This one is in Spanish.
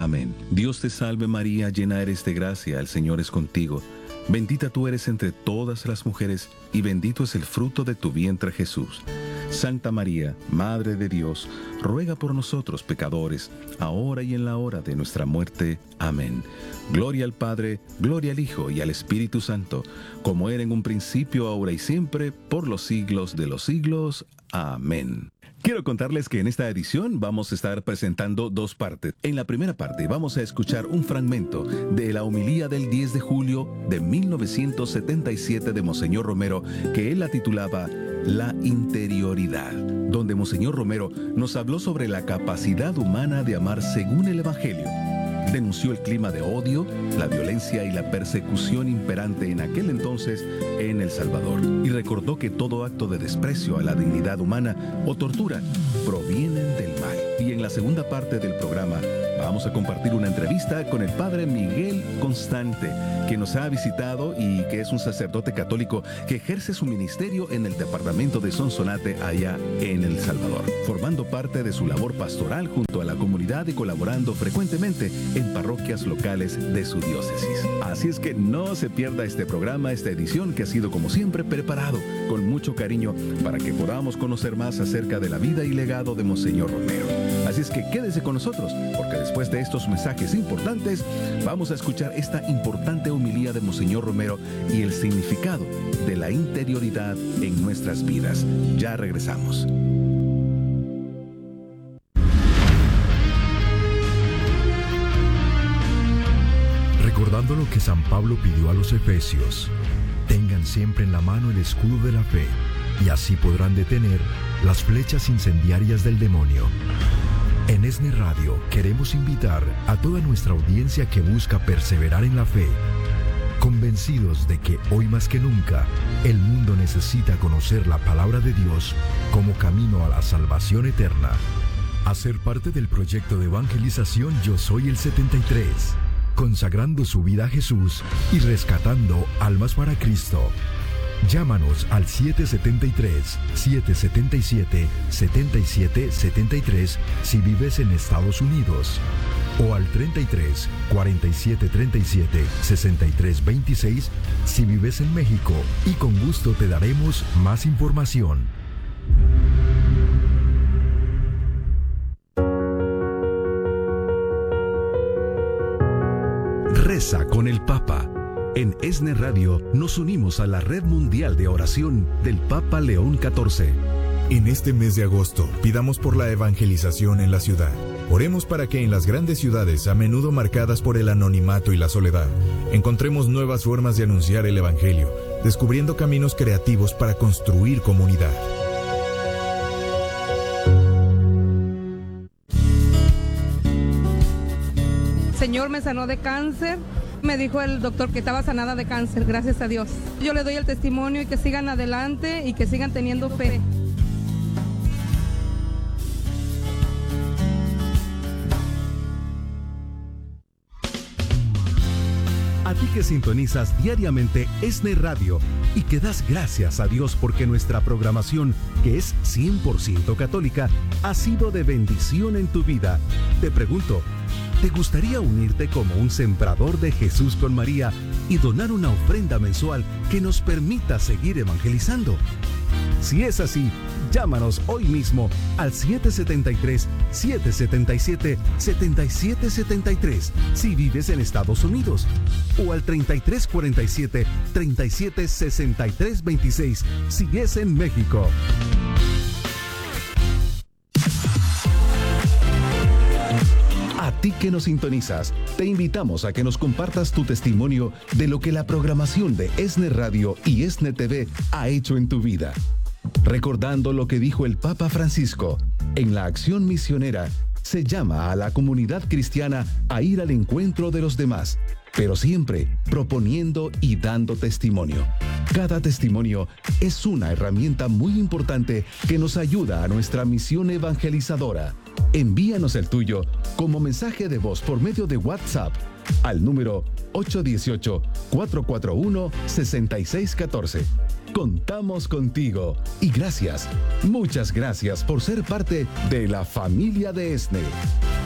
Amén. Dios te salve María, llena eres de gracia, el Señor es contigo. Bendita tú eres entre todas las mujeres, y bendito es el fruto de tu vientre Jesús. Santa María, Madre de Dios, ruega por nosotros pecadores, ahora y en la hora de nuestra muerte. Amén. Gloria al Padre, gloria al Hijo y al Espíritu Santo, como era en un principio, ahora y siempre, por los siglos de los siglos. Amén. Quiero contarles que en esta edición vamos a estar presentando dos partes. En la primera parte vamos a escuchar un fragmento de la homilía del 10 de julio de 1977 de Monseñor Romero, que él la titulaba La interioridad, donde Monseñor Romero nos habló sobre la capacidad humana de amar según el Evangelio. Denunció el clima de odio, la violencia y la persecución imperante en aquel entonces en El Salvador, y recordó que todo acto de desprecio a la dignidad humana o tortura provienen del mal. Y en la segunda parte del programa vamos a compartir una entrevista con el padre Miguel Constante, que nos ha visitado y que es un sacerdote católico que ejerce su ministerio en el departamento de Sonsonate, allá en El Salvador, formando parte de su labor pastoral junto a la comunidad y colaborando frecuentemente en parroquias locales de su diócesis. Así es que no se pierda este programa, esta edición que ha sido como siempre preparado con mucho cariño para que podamos conocer más acerca de la vida y legado de Monseñor Romero. Así es que quédese con nosotros, porque después de estos mensajes importantes, vamos a escuchar esta importante homilía de Monseñor Romero y el significado de la interioridad en nuestras vidas. Ya regresamos. Recordando lo que San Pablo pidió a los efesios, tengan siempre en la mano el escudo de la fe, y así podrán detener las flechas incendiarias del demonio. En ESNE Radio queremos invitar a toda nuestra audiencia que busca perseverar en la fe, convencidos de que hoy más que nunca el mundo necesita conocer la palabra de Dios como camino a la salvación eterna. A ser parte del proyecto de evangelización Yo Soy el 73, consagrando su vida a Jesús y rescatando almas para Cristo. Llámanos al 773-777-7773 si vives en Estados Unidos, o al 33 47 37 63 26 si vives en México, y con gusto te daremos más información. Reza con el Papa. En ESNE Radio nos unimos a la Red Mundial de Oración del Papa León XIV. En este mes de agosto, pidamos por la evangelización en la ciudad. Oremos para que en las grandes ciudades, a menudo marcadas por el anonimato y la soledad, encontremos nuevas formas de anunciar el Evangelio, descubriendo caminos creativos para construir comunidad. Señor me sanó de cáncer. Me dijo el doctor que estaba sanada de cáncer, gracias a Dios. Yo le doy el testimonio y que sigan adelante y que sigan teniendo fe. A ti que sintonizas diariamente ESNE Radio y que das gracias a Dios porque nuestra programación, que es 100% católica, ha sido de bendición en tu vida. Te pregunto, ¿te gustaría unirte como un sembrador de Jesús con María y donar una ofrenda mensual que nos permita seguir evangelizando? Si es así, llámanos hoy mismo al 773-777-7773 si vives en Estados Unidos, o al 3347-376326 si es en México. A ti que nos sintonizas, te invitamos a que nos compartas tu testimonio de lo que la programación de ESNE Radio y ESNE TV ha hecho en tu vida. Recordando lo que dijo el Papa Francisco, en la acción misionera se llama a la comunidad cristiana a ir al encuentro de los demás, pero siempre proponiendo y dando testimonio. Cada testimonio es una herramienta muy importante que nos ayuda a nuestra misión evangelizadora. Envíanos el tuyo como mensaje de voz por medio de WhatsApp al número 818-441-6614. Contamos contigo y gracias, muchas gracias por ser parte de la familia de ESNE.